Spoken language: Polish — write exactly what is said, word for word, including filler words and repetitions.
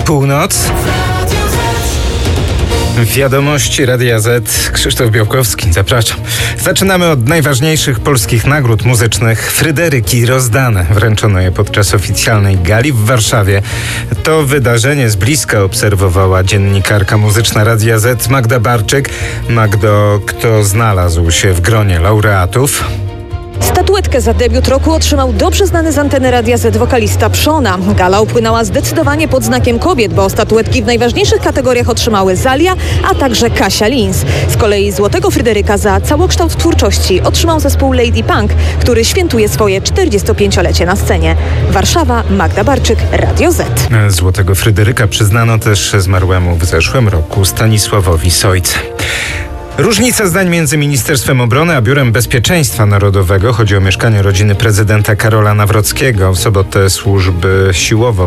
Północ. Wiadomości Radia Z. Krzysztof Białkowski, zapraszam. Zaczynamy od najważniejszych polskich nagród muzycznych. Fryderyki rozdane. Wręczono je podczas oficjalnej gali w Warszawie. To wydarzenie z bliska obserwowała dziennikarka muzyczna Radia Z Magda Barczyk. Magdo, kto znalazł się w gronie laureatów? Statuetkę za debiut roku otrzymał dobrze znany z anteny Radia Z wokalista Przona. Gala upłynęła zdecydowanie pod znakiem kobiet, bo statuetki w najważniejszych kategoriach otrzymały Zalia, a także Kasia Lins. Z kolei Złotego Fryderyka za całokształt twórczości otrzymał zespół Lady Punk, który świętuje swoje czterdziestopięciolecie na scenie. Warszawa, Magda Barczyk, Radio Z. Złotego Fryderyka przyznano też zmarłemu w zeszłym roku Stanisławowi Sojce. Różnica zdań między Ministerstwem Obrony a Biurem Bezpieczeństwa Narodowego. Chodzi o mieszkanie rodziny prezydenta Karola Nawrockiego. W sobotę służby siłowo